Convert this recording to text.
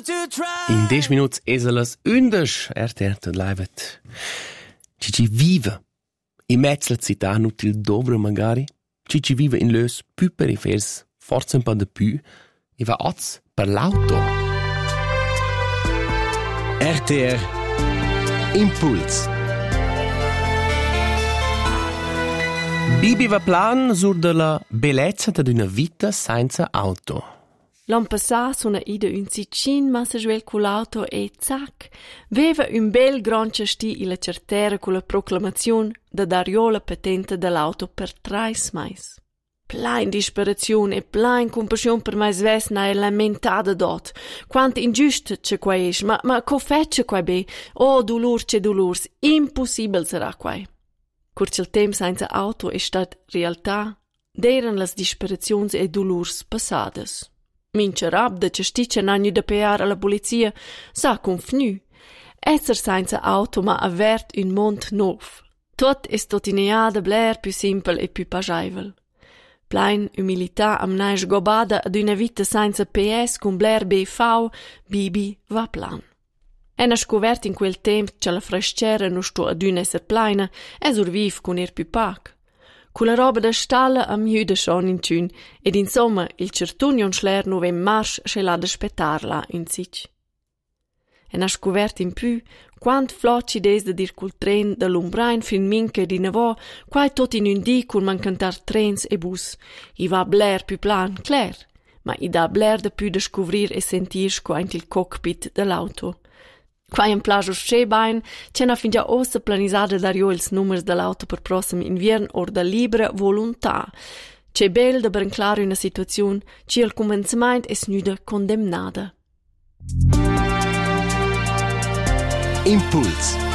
In 10 minuti eselas undes RTR livet. Cici vive. In mezzo alla città nutil dovre magari. Cici vive in lös più perifers, forse un po' di più. E va oz per l'auto. RTR Impuls. Bibi va plan sur della bellezza di una vita senza auto. L'anno passato sono ida un Sicin massa giuel con l'auto e zac, veva un bel gran cesti illa certera con la proclamazione da dariola patente dell'auto per 3 mais. Plein disperazione e plein compassione per mai svesna e lamentada dot. Quant ingiusto c'è qua es, ma co fece qua be? Oh, dolor c'è dolors, impossibile sarà qua. Curce il tempo senza auto è stat realtà, d'eran las disperazioni e dolors passadas. Mince rab da cesticcia n'hanno da pear alla polizia, sa confnu. Esser senza auto ma avert un mond nov. Tot è stotineada bler più simple e più pagaivel. Plein umilità am naisch gobada ad una vita senza PS con bler BV, Bibi va plan. En ha scovert in quel tempo che la frescera non sto ad un esser pleina, e surviv con più pac. Con la roba da stalla am jüda schon in tün, ed insomma il certunion schler novem marsch se l'ha da spettarla in sich. En ha scovert in più quant flocci des da dir col tren da l'umbrain fin minche di nevò, quai tot in un di col mancantar trens e bus. I va bler più plan, clar, ma i da bler da più da scovrir e sentir scoint il cockpit dell'auto. Quai in plagio schebain, c'è na fin già ossa planisada dario ils numers dell'auto per prossimo invern or da libera volontà. C'è bel da branclare una situazione ci al commencement è snuda condemnada. Impuls.